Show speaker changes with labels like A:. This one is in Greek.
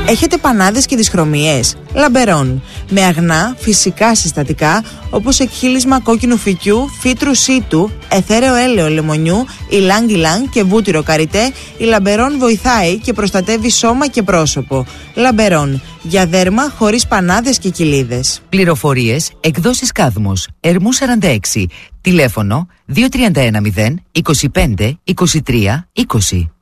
A: Έχετε πανάδες και δυσχρωμίες? Λαμπερόν. Με αγνά φυσικά συστατικά όπως εκχύλισμα κόκκινου φυκιού, φύτρου σίτου, αιθέρεο έλαιο λεμονιού, ιλάνγκ και βούτυρο καριτέ, η Λαμπερόν βοηθάει και προστατεύει σώμα και πρόσωπο. Λαμπερόν. Για δέρμα χωρίς πανάδες και κοιλίδες.
B: Πληροφορίες, εκδόσεις Κάδμος, Ερμού 46, τηλέφωνο 2310 25 23 20.